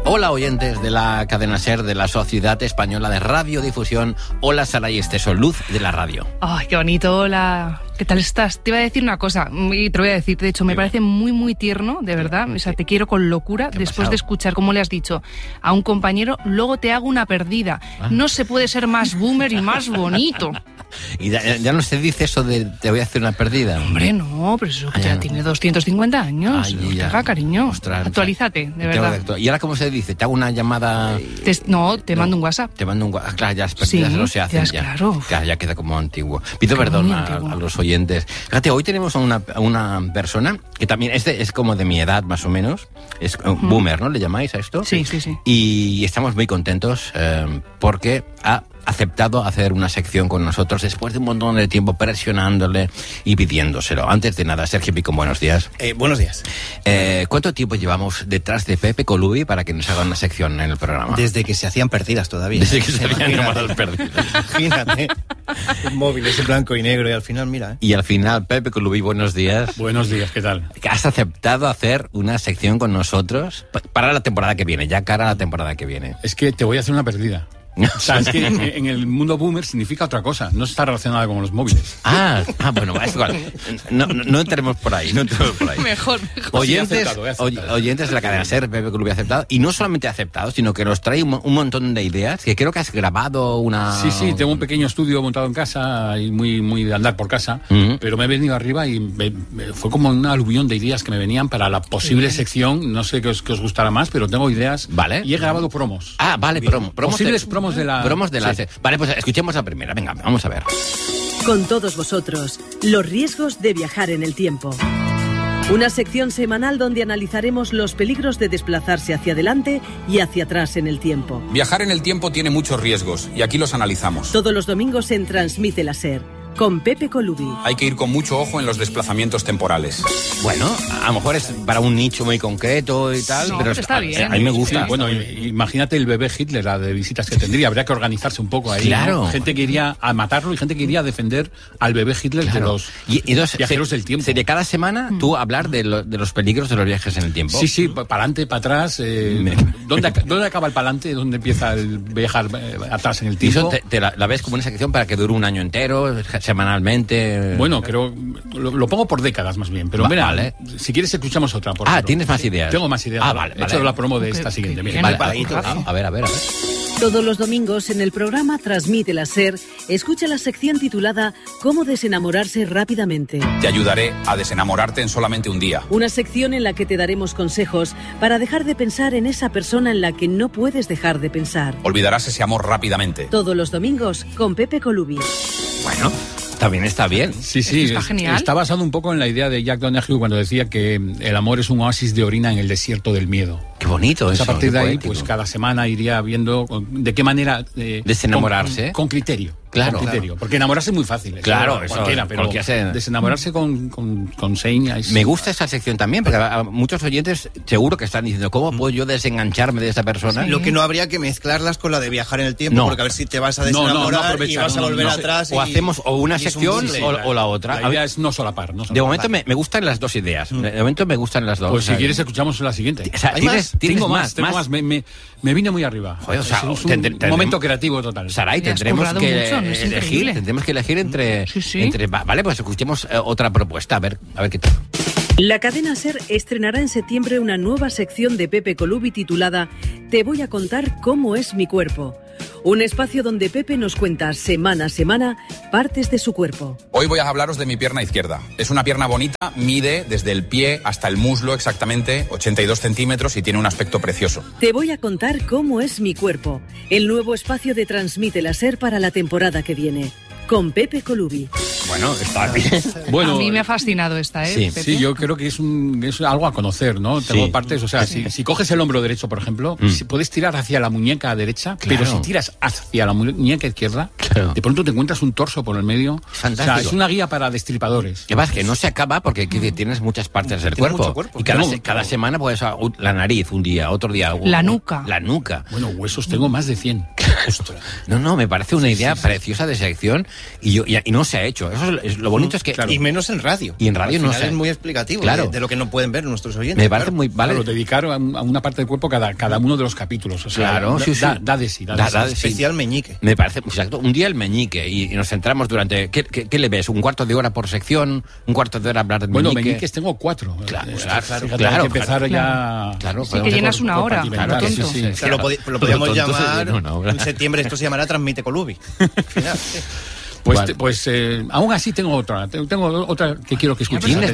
Hola oyentes de la cadena SER de la Sociedad Española de Radiodifusión. Hola Saray Esteso, luz de la radio. Ay, qué bonito, hola. ¿Qué tal estás? Te iba a decir una cosa, y te lo voy a decir, de hecho, me parece muy, muy tierno, de verdad. O sea, te quiero con locura después de escuchar, como le has dicho a un compañero, luego te hago una perdida. No se puede ser más boomer y más bonito. Y ya no se dice eso de te voy a hacer una perdida. Hombre, no, pero eso ya tiene 250 años. Haga cariño. Ostras, actualízate, de verdad. ¿Y ahora cómo se dice? ¿Te hago una llamada? Te mando un WhatsApp. Te mando un WhatsApp. Claro, ya no se hace. Claro. Ya queda como antiguo. Pido perdón a los oyentes. Fíjate, hoy tenemos a una persona que también es como de mi edad, más o menos. Es boomer, ¿no? ¿Le llamáis a esto? Sí. Y estamos muy contentos porque ha aceptado hacer una sección con nosotros después de un montón de tiempo presionándole y pidiéndoselo. Antes de nada, Sergio Picón, buenos días. Buenos días. ¿Cuánto tiempo llevamos detrás de Pepe Colubi para que nos haga una sección en el programa? Desde que se hacían perdidas todavía. Desde que se habían llamadas perdidas. Imagínate. Móviles en blanco y negro y al final, mira. Y al final, Pepe Colubi, buenos días. Buenos días, ¿qué tal? ¿Has aceptado hacer una sección con nosotros para la temporada que viene, ya cara a la temporada que viene? Es que te voy a hacer una perdida. O sea, es que en el mundo boomer significa otra cosa, no está relacionada con los móviles. Bueno, es igual. No entremos por ahí, Mejor. Oyentes, aceptado. oyentes de la cadena SER, Pepe Colubi ha aceptado, y no solamente ha aceptado, sino que nos trae un montón de ideas, que creo que has grabado una... Sí, tengo un pequeño estudio montado en casa, y muy de andar por casa, pero me he venido arriba y fue como un aluvión de ideas que me venían para la posible sección, no sé qué os gustará más, pero tengo ideas. Vale. Y he grabado promos. Promos. Posibles promos de la... Sí. Vale, pues escuchemos la primera. Venga, vamos a ver. Con todos vosotros, los riesgos de viajar en el tiempo. Una sección semanal donde analizaremos los peligros de desplazarse hacia adelante y hacia atrás en el tiempo. Viajar en el tiempo tiene muchos riesgos y aquí los analizamos. Todos los domingos en Transmite la SER, con Pepe Colubi. Hay que ir con mucho ojo en los desplazamientos temporales. Bueno, a lo mejor es para un nicho muy concreto y tal, pero está bien. A mí me gusta. Sí, bueno, imagínate el bebé Hitler, la de visitas que tendría. Habría que organizarse un poco ahí. Claro. ¿No? Gente que iría a matarlo y gente que iría a defender al bebé Hitler de los viajeros del tiempo. Sería cada semana tú hablar de los peligros de los viajes en el tiempo. Sí, para adelante, para atrás. ¿Dónde acaba el para adelante? ¿Dónde empieza el viajar atrás en el tiempo? ¿Y eso la ves como una sección para que dure un año entero, semanalmente? Bueno, creo lo pongo por décadas más bien, pero vale. Si quieres escuchamos otra. Por ejemplo. ¿Tienes más ideas? Tengo más ideas. Vale. He hecho la promo de esta siguiente. Mira, A ver. Todos los domingos en el programa Transmite la SER, escucha la sección titulada ¿Cómo desenamorarse rápidamente? Te ayudaré a desenamorarte en solamente un día. Una sección en la que te daremos consejos para dejar de pensar en esa persona en la que no puedes dejar de pensar. Olvidarás ese amor rápidamente. Todos los domingos con Pepe Colubi. Bueno, también está bien. Sí, está genial. Está basado un poco en la idea de Jack Donaghy cuando decía que el amor es un oasis de orina en el desierto del miedo. Qué bonito eso. A partir de ahí, poético. pues cada semana iría viendo de qué manera... desenamorarse. Con criterio. Claro. Con criterio. Porque enamorarse es muy fácil. Claro, cualquiera, pero desenamorarse con señas. Me gusta esa sección también, porque a muchos oyentes seguro que están diciendo, ¿cómo puedo yo desengancharme de esa persona? Sí. Lo que no habría que mezclarlas con la de viajar en el tiempo, porque a ver si te vas a desenamorar y vas a volver atrás. O hacemos una sección o la otra. La idea es no solapar. De momento me gustan las dos ideas. De momento me gustan las dos. Pues si quieres escuchamos la siguiente. O sea, tengo más. Me vine muy arriba. Joder, o sea, es un momento creativo total. Saray, tendremos que elegir entre... Vale, pues escuchemos otra propuesta. A ver qué tal. La cadena SER estrenará en septiembre una nueva sección de Pepe Colubi titulada Te voy a contar cómo es mi cuerpo. Un espacio donde Pepe nos cuenta semana a semana partes de su cuerpo. Hoy voy a hablaros de mi pierna izquierda. Es una pierna bonita, mide desde el pie hasta el muslo exactamente 82 centímetros y tiene un aspecto precioso. Te voy a contar cómo es mi cuerpo. El nuevo espacio de Transmite la SER para la temporada que viene. Con Pepe Colubi. Bueno, está bien. Bueno, a mí me ha fascinado esta, ¿eh? Sí, sí, yo creo que es algo a conocer, ¿no? Tengo partes, o sea, si coges el hombro derecho, por ejemplo, si puedes tirar hacia la muñeca derecha, claro. pero si tiras hacia la muñeca izquierda, claro. de pronto te encuentras un torso por el medio. Fantástico. O sea, es una guía para destripadores. Que vas, que no se acaba porque tienes muchas partes del cuerpo. Y cada semana puedes la nariz un día, otro día. La nuca. La nuca. Bueno, huesos tengo más de 100. No, me parece una idea preciosa de sección y no se ha hecho. Eso es lo bonito es que... Claro. Y menos en radio. Y en radio no se... es muy explicativo de lo que no pueden ver nuestros oyentes. Me parece muy... Vale. Dedicar a una parte del cuerpo cada uno de los capítulos. O sea, da de sí. Especial meñique. Me parece, exacto, un día el meñique y nos centramos durante... ¿Qué le ves? ¿Un cuarto de hora por sección? ¿Un cuarto de hora hablar de meñique? Bueno, meñiques tengo 4. Claro. Hay que empezar ya... Claro, sí, que llenas una hora. Claro, tonto. sí. Es que lo podríamos llamar... En septiembre esto se llamará Transmite Colubi. Final, sí. Pues aún así tengo otra que quiero que escuchéis.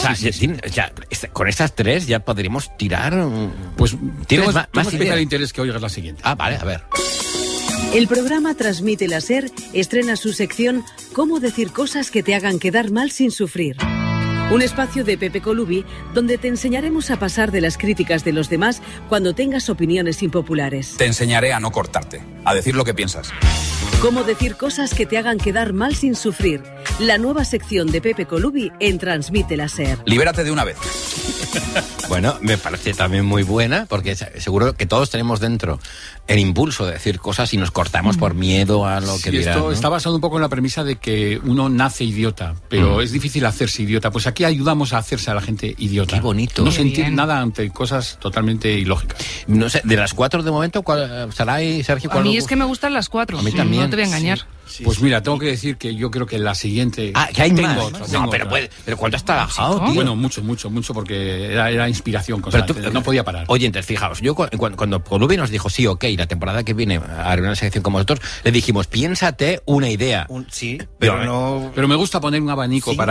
Con estas 3 ya podríamos tirar. Pues tienes más especial interés que oigas la siguiente. Vale, a ver. El programa Transmite la SER estrena su sección Cómo decir cosas que te hagan quedar mal sin sufrir. Un espacio de Pepe Colubi donde te enseñaremos a pasar de las críticas de los demás cuando tengas opiniones impopulares. Te enseñaré a no cortarte, a decir lo que piensas. Cómo decir cosas que te hagan quedar mal sin sufrir. La nueva sección de Pepe Colubi en Transmite la SER. Libérate de una vez. Bueno, me parece también muy buena, porque seguro que todos tenemos dentro el impulso de decir cosas y nos cortamos por miedo a lo que dirán. Esto está basado un poco en la premisa de que uno nace idiota, pero es difícil hacerse idiota. Pues aquí ayudamos a hacerse a la gente idiota. Qué bonito. No sentir nada ante cosas totalmente ilógicas. No sé, de las 4 de momento, Saray, Sergio, ¿cuál? A mí es que me gustan las 4. A mí también. No te voy a engañar. Sí, pues mira, tengo que decir que yo creo que la siguiente... que hay más. Pero ¿cuánto has trabajado, tío? Bueno, mucho, porque era inspiración constante. Pero no podía parar. Oyentes, fijaos, yo cuando Colubi nos dijo sí, la temporada que viene haré una sección con vosotros, le dijimos, piénsate una idea. Pero me gusta poner un abanico para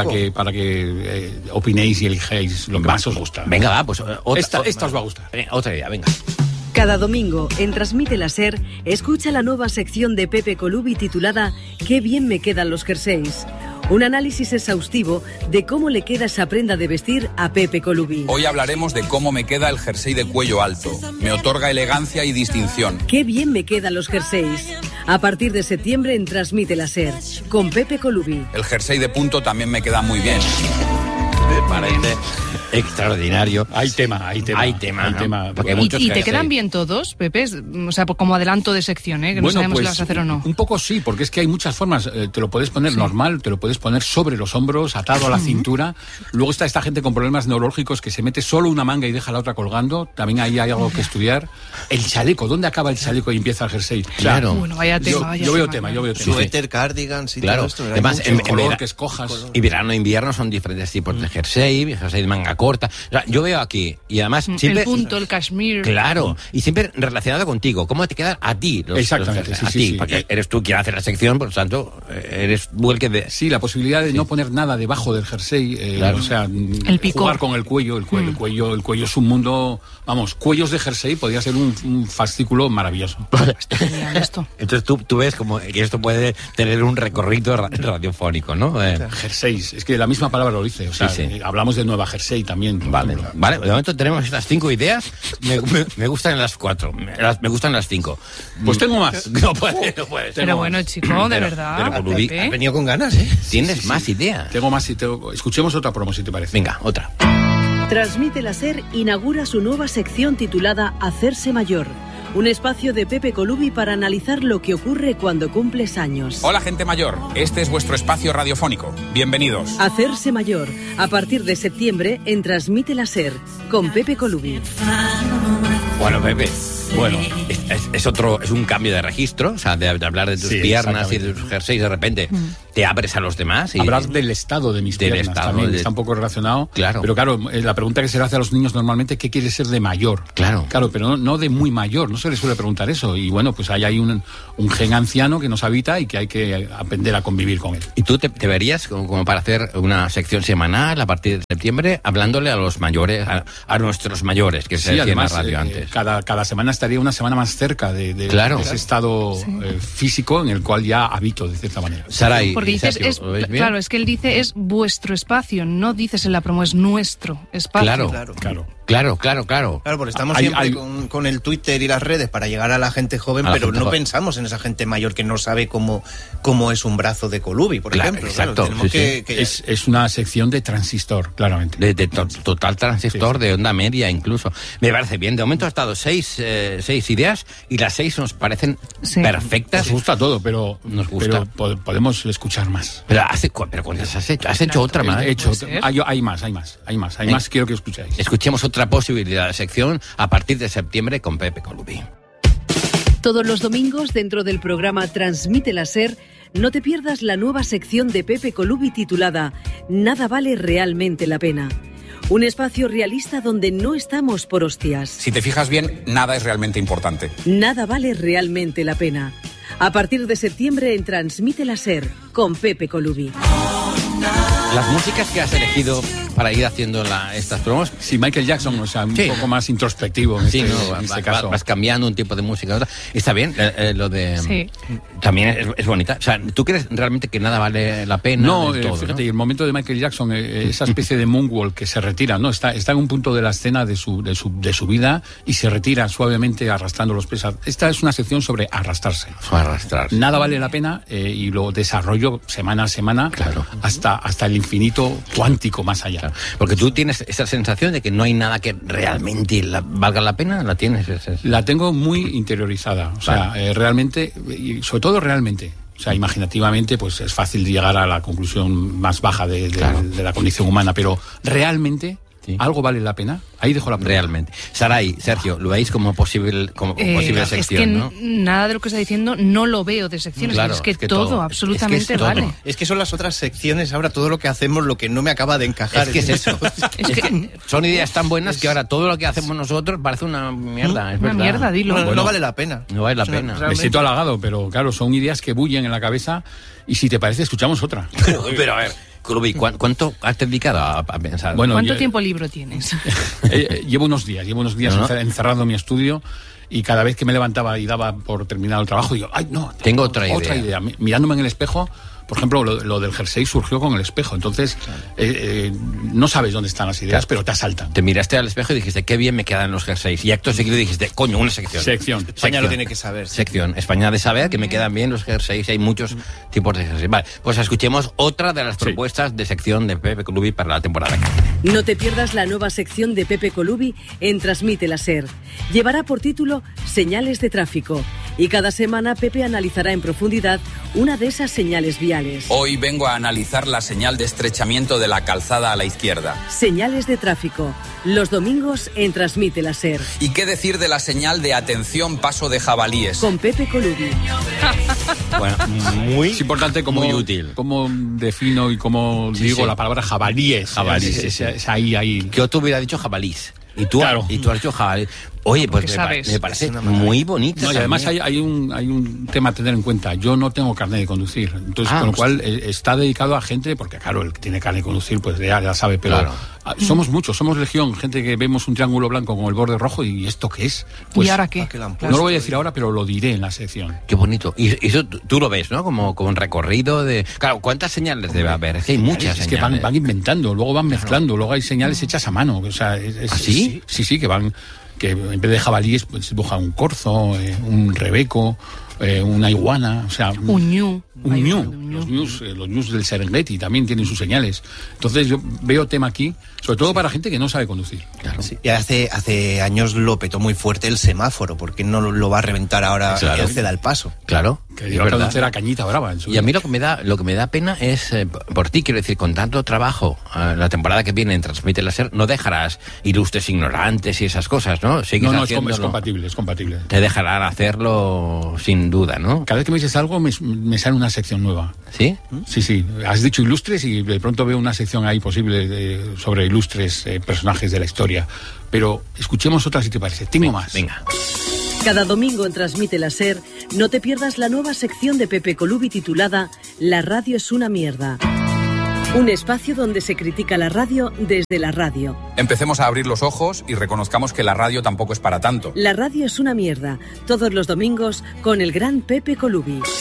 que opinéis y elijáis lo que más os gusta. Venga, va, pues... Esta os va a gustar. Otra idea, venga. Cada domingo, en Transmite la SER, escucha la nueva sección de Pepe Colubi titulada Qué bien me quedan los jerseys. Un análisis exhaustivo de cómo le queda esa prenda de vestir a Pepe Colubi. Hoy hablaremos de cómo me queda el jersey de cuello alto. Me otorga elegancia y distinción. Qué bien me quedan los jerseys. A partir de septiembre en Transmite la SER, con Pepe Colubi. El jersey de punto también me queda muy bien. Me parece extraordinario. Hay tema. Porque ¿Y te quedan bien todos, Pepe? O sea, como adelanto de sección, que no sabemos si las vas a hacer o no. Un poco sí, porque es que hay muchas formas. Te lo puedes poner normal, te lo puedes poner sobre los hombros, atado a la cintura. Luego está esta gente con problemas neurológicos que se mete solo una manga y deja la otra colgando. También ahí hay algo que estudiar. El chaleco, ¿dónde acaba el chaleco y empieza el jersey? Claro. Bueno, vaya tema. Yo veo tema. Suéter, cardigan, sí, claro. Todo esto. Además, en color que escojas. Y verano e invierno son diferentes tipos de jersey de manga corta. O sea, yo veo aquí, y además siempre... El punto, el cashmere. Claro, y siempre relacionado contigo. ¿Cómo te quedan a ti Exactamente, a ti? Porque eres tú quien hace la sección, por lo tanto, eres tú el que... Sí, la posibilidad de no poner nada debajo del jersey, claro. O sea, el pico. Jugar con el cuello. El cuello es un mundo... Vamos, cuellos de jersey podría ser un fascículo maravilloso. Entonces tú ves como que esto puede tener un recorrido radiofónico, ¿no? Jerseys, es que la misma palabra lo dice, o sea, hablamos de nueva jersey también. Vale, de momento tenemos estas 5 ideas, me gustan las 4, me gustan las 5. Pues tengo más. No puede. Pero bueno, chico, de verdad. Pero Colubi, has venido con ganas, Tienes más ideas. Tengo más, escuchemos otra promo, si te parece. Venga, otra. Transmite la SER inaugura su nueva sección titulada Hacerse Mayor. Un espacio de Pepe Colubi para analizar lo que ocurre cuando cumples años. Hola, gente mayor. Este es vuestro espacio radiofónico. Bienvenidos. Hacerse Mayor. A partir de septiembre en Transmite la SER, con Pepe Colubi. Bueno, Pepe, es un cambio de registro, o sea, de hablar de tus piernas y de tus jerseys, de repente te abres a los demás. Y hablar del estado de mis piernas también, está un poco relacionado. Claro. Pero claro, la pregunta que se le hace a los niños normalmente, ¿qué quiere ser de mayor? Claro, pero no de muy mayor, no se le suele preguntar eso. Y bueno, pues hay un gen anciano que nos habita y que hay que aprender a convivir con él. ¿Y tú te verías como para hacer una sección semanal a partir de septiembre, hablándole a los mayores, a nuestros mayores, que se decía en la radio antes? Cada semana estaría una semana más cerca de ese estado físico en el cual ya habito, de cierta manera. Saray, porque dices, claro, es que él dice es vuestro espacio, no dices en la promo, es nuestro espacio. Claro. Claro. Claro, porque estamos siempre con el Twitter y las redes para llegar a la gente joven, pero no pensamos en esa gente mayor que no sabe cómo es un brazo de Colubi, por ejemplo. Exacto. Tenemos que... Es una sección de transistor, claramente. De total transistor, de onda media incluso. Me parece bien. De momento ha estado 6 ideas y las 6 nos parecen perfectas. Nos gusta todo, pero nos gusta. Pero podemos escuchar más. Pero ¿cuántas has hecho? ¿Has hecho otra más? Hay más. Quiero que escuchéis. Escuchemos otra posibilidad de sección a partir de septiembre con Pepe Colubi. Todos los domingos, dentro del programa Transmite la SER, no te pierdas la nueva sección de Pepe Colubi titulada Nada vale realmente la pena. Un espacio realista donde no estamos por hostias. Si te fijas bien, nada es realmente importante. Nada vale realmente la pena. A partir de septiembre en Transmite la SER con Pepe Colubi. Las músicas que has elegido para ir haciendo estas promos. Sí, Michael Jackson, o sea, un poco más introspectivo en este caso. Vas cambiando un tipo de música a otra. Está bien, lo de... Sí. También es bonita. O sea, ¿tú crees realmente que nada vale la pena? No, fíjate, el momento de Michael Jackson, esa especie de moonwalk que se retira, ¿no? Está en un punto de la escena de su vida y se retira suavemente arrastrando los pies. Esta es una sección sobre arrastrarse. Nada vale la pena y lo desarrollo semana a semana hasta el infinito cuántico más allá. Claro. Porque tú tienes esa sensación de que no hay nada que realmente valga la pena, ¿la tienes? La tengo muy interiorizada, o sea, realmente, y sobre todo realmente. O sea, imaginativamente, pues es fácil llegar a la conclusión más baja de la condición humana, pero realmente... ¿Algo vale la pena? Ahí dejo la pregunta. Realmente. Saray, Sergio, ¿lo veis como posible sección? Es que ¿no? Nada de lo que está diciendo no lo veo de secciones. Claro, es que todo, absolutamente vale. Es que son las otras secciones, ahora todo lo que hacemos, lo que no me acaba de encajar. Es que es eso. Es que son ideas tan buenas que ahora todo lo que hacemos nosotros parece una mierda. Es una verdad. mierda, dilo. No vale la pena. No vale la pena. Me siento halagado, pero claro, son ideas que bullen en la cabeza y si te parece, escuchamos otra. Pero a ver... Colubi, ¿cuánto has dedicado a pensar? Bueno, ¿cuánto tiempo libre tienes? Llevo unos días encerrado en mi estudio y cada vez que me levantaba y daba por terminado el trabajo, digo, tengo otra idea. Mirándome en el espejo, por ejemplo, lo del jersey surgió con el espejo, entonces no sabes dónde están las ideas, pero te asaltan. Te miraste al espejo y dijiste, qué bien me quedan los jerseys. Y acto seguido dijiste, coño, una sección. España lo tiene que saber. Sección. España de saber que me quedan bien los jerseys. Hay muchos tipos de jerseys. Vale, pues escuchemos otra de las propuestas de sección de Pepe Colubi para la temporada. No te pierdas la nueva sección de Pepe Colubi en Transmite la SER. Llevará por título Señales de tráfico. Y cada semana Pepe analizará en profundidad una de esas señales viales. Hoy vengo a analizar la señal de estrechamiento de la calzada a la izquierda. Señales de tráfico. Los domingos en Transmite la SER. ¿Y qué decir de la señal de atención paso de jabalíes? Con Pepe Colubi. Bueno, muy importante muy útil. Cómo defino y cómo digo la palabra jabalíes. Es ahí. Que yo te hubiera dicho jabalís. Y tú has dicho jabalí. Oye, pues me parece muy bonito. No, y además hay un tema a tener en cuenta. Yo no tengo carnet de conducir. Entonces, con lo cual está dedicado a gente, porque claro, el que tiene carnet de conducir, pues ya sabe, pero somos muchos, somos legión, gente que vemos un triángulo blanco con el borde rojo y ¿esto qué es? Pues, ¿y ahora qué? No lo voy a decir ahora, pero lo diré en la sección. Qué bonito. Y eso tú lo ves, ¿no? Como un recorrido de... Claro, ¿cuántas señales debe haber? Es que hay muchas señales. Es que van inventando, luego van mezclando, luego hay señales hechas a mano. O sea, ¿sí? Sí, que van... que en vez de jabalíes pues dibuja un corzo, un rebeco, una iguana, o sea... Un ñu. Los ñus del Serengeti también tienen sus señales. Entonces yo veo tema aquí, sobre todo para gente que no sabe conducir. Claro. Sí. Y hace años lo petó muy fuerte el semáforo, porque no lo va a reventar ahora el ceda al paso. Claro. Que dio a conocer a Cañita Brava. Y a mí lo que me da pena es, por ti, quiero decir, con tanto trabajo, la temporada que viene en Transmite la SER, no dejarás ilustres ignorantes y esas cosas, ¿no? No, es compatible. Te dejarán hacerlo sin duda, ¿no? Cada vez que me dices algo me sale una sección nueva. ¿Sí? Sí. Has dicho ilustres y de pronto veo una sección ahí posible sobre ilustres personajes de la historia. Pero escuchemos otra si te parece. Tengo más. Venga. Cada domingo en Transmite la SER, no te pierdas la nueva sección de Pepe Colubi titulada La radio es una mierda. Un espacio donde se critica la radio desde la radio. Empecemos a abrir los ojos y reconozcamos que la radio tampoco es para tanto. La radio es una mierda. Todos los domingos con el gran Pepe Colubi.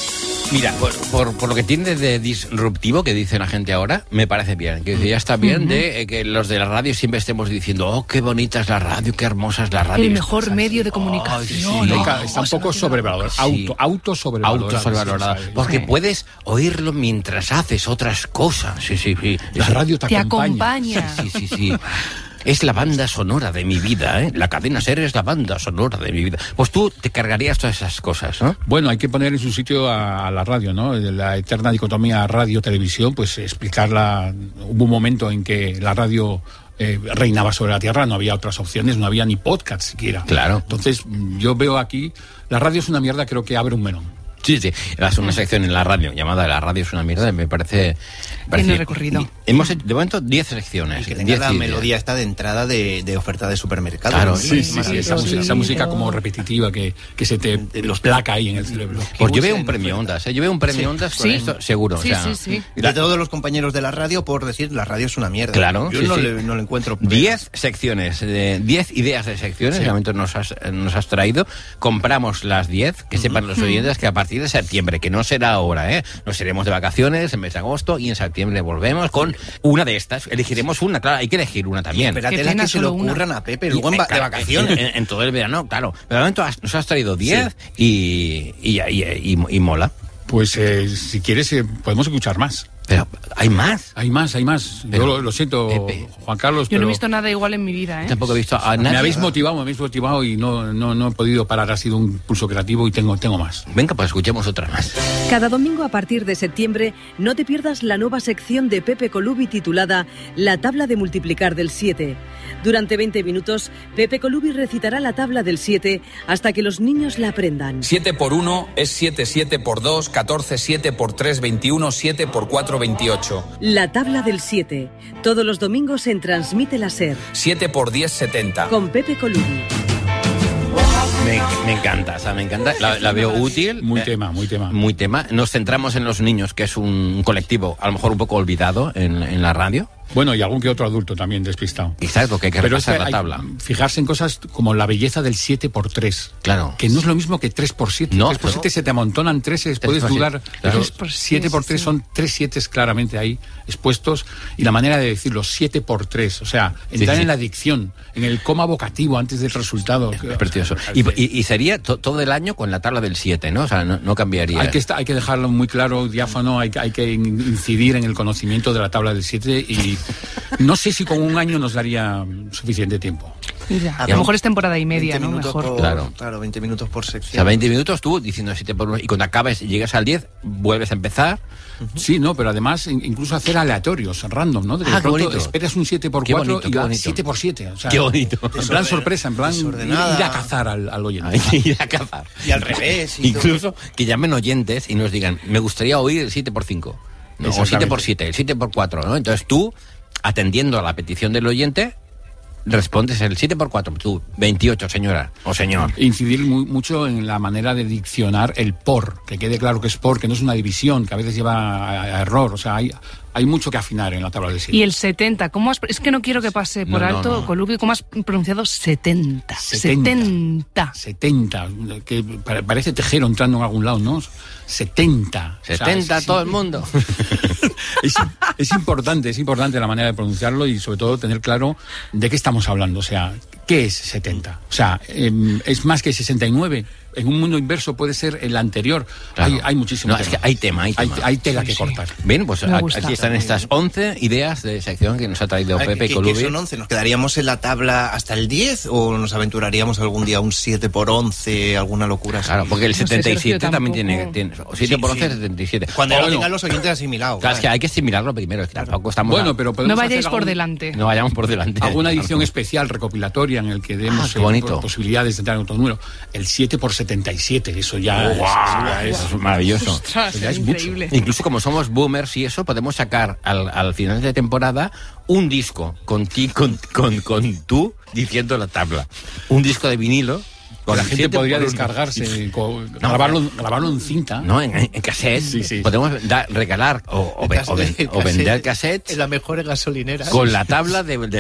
Mira, por lo que tiene de disruptivo que dice la gente ahora, me parece bien. Que ya está bien de que los de la radio siempre estemos diciendo, oh, qué bonita es la radio, qué hermosa es la radio. El mejor medio de comunicación. Está un poco sobrevalorado. Auto sobrevalorado. Porque puedes oírlo mientras haces otras cosas. Sí. La radio te acompaña. Sí. Es la banda sonora de mi vida, ¿eh? La cadena SER es la banda sonora de mi vida. Pues tú te cargarías todas esas cosas, ¿no? Bueno, hay que poner en su sitio a la radio, ¿no? La eterna dicotomía radio-televisión, pues explicarla. Hubo un momento en que la radio reinaba sobre la tierra, no había otras opciones, no había ni podcast siquiera. Claro. Entonces, yo veo aquí, la radio es una mierda, creo que abre un melón. Sí. Es una sección en la radio llamada La radio es una mierda, me parece... Tiene recorrido. Hemos hecho, de momento, 10 secciones. Y que tenga la melodía esta de entrada de oferta de supermercado. Claro, sí, esa música como repetitiva que se te los placa ahí en el cerebro. Pues yo veo un premio Ondas, yo veo un premio Ondas con esto, seguro. Sí. De todos los compañeros de la radio, por decir, la radio es una mierda. Claro. Yo no le encuentro... 10 secciones, 10 ideas de secciones, de momento nos has traído. Compramos las 10, que sepan los oyentes que a partir de septiembre, que no será ahora, nos iremos de vacaciones en mes de agosto y en septiembre volvemos con una de estas. Elegiremos una, claro, hay que elegir una también. Espérate la que se le ocurran a Pepe luego de vacaciones. En todo el verano, claro. Pero de momento nos has traído 10 y mola. Pues si quieres podemos escuchar más. Pero hay más. Hay más. Yo lo siento, Pepe. Juan Carlos. Yo no he visto nada igual en mi vida, ¿eh? Tampoco he visto a nadie. Me habéis motivado y no he podido parar. Ha sido un pulso creativo y tengo más. Venga, pues escuchemos otra más. Cada domingo a partir de septiembre no te pierdas la nueva sección de Pepe Colubi titulada La tabla de multiplicar del 7. Durante 20 minutos, Pepe Colubi recitará la tabla del 7 hasta que los niños la aprendan. 7 por 1 es 7, 7 por 2, 14, 7 por 3, 21, 7 por 4, 28. La tabla del 7. Todos los domingos en Transmite la SER. 7 por 10, 70. Con Pepe Colubi. Me encanta, la veo útil. Muy tema. Nos centramos en los niños, que es un colectivo a lo mejor un poco olvidado en la radio. Bueno, y algún que otro adulto también despistado. Exacto, que hay que repasar la tabla. Fijarse en cosas como la belleza del 7 por 3. Claro. Que no es lo mismo que 3 por 7. No, 3 por 7 se te amontonan 3, puedes dudar. Claro. 7 por 3 son 3 7 claramente ahí expuestos. Y la manera de decirlo, 7 por 3. O sea, entrar en la dicción, en el coma vocativo antes del resultado. Es precioso. Y sería todo el año con la tabla del 7, ¿no? O sea, no cambiaría. Hay que dejarlo muy claro, diáfano, hay que incidir en el conocimiento de la tabla del 7 y no sé si con un año nos daría suficiente tiempo. Mira, a lo mejor es temporada y media, ¿no? Mejor. Claro, 20 minutos por sección. O sea, 20 minutos tú diciendo 7 por 1 y cuando acabes y llegas al 10, vuelves a empezar. Sí, no, pero además incluso hacer aleatorios, random, ¿no? De pronto bonito. Esperas un 7 por 4 y va 7 por 7. O sea, qué bonito. En plan sorpresa, en plan ir a cazar al oyente. Ir a cazar. Y al revés. Incluso que llamen oyentes y nos digan, me gustaría oír el 7 por 5. No, o 7 por 7, el 7 por 4, ¿no? Entonces tú, atendiendo a la petición del oyente, respondes el 7 por 4, tú, 28, señora o señor. Incidir mucho en la manera de diccionar el por, que quede claro que es por, que no es una división, que a veces lleva a error, o sea, hay mucho que afinar en la tabla de 7. Y el 70, es que no quiero que pase por alto, Colubi, ¿cómo has pronunciado 70? 70, que parece tejero entrando en algún lado, ¿no? 70. 70 o sea, todo el mundo. Es importante la manera de pronunciarlo y sobre todo tener claro de qué estamos hablando, o sea, ¿qué es 70? O sea, ¿es más que 69? En un mundo inverso puede ser el anterior. Claro. Hay muchísimo tema. Es que hay tema. Hay tela que cortar. Bien, pues aquí están estas 11 ideas de sección que nos ha traído Pepe Colubi. ¿Qué son 11? ¿Nos quedaríamos en la tabla hasta el 10 o nos aventuraríamos algún día un 7 por 11, alguna locura así? Claro, porque el 77 también tiene 7 por 11 es 77. Cuando lo tengan los oyentes asimilados. Claro, es que hay que asimilarlo primero. Es que tampoco estamos pero no vayáis por delante. No vayamos por delante. Alguna edición especial, recopilatoria, en el que demos posibilidades de entrar en otro número. El 7 por 77, eso ya es maravilloso. Ostras, ya es increíble. Mucho. Incluso como somos boomers y eso, podemos sacar al final de temporada un disco con tú diciendo la tabla. Un disco de vinilo. La gente podría descargarse, grabarlo en cinta. No, en cassette. Sí. Podemos regalar o vender cassettes. En las mejores gasolineras. Con la tabla de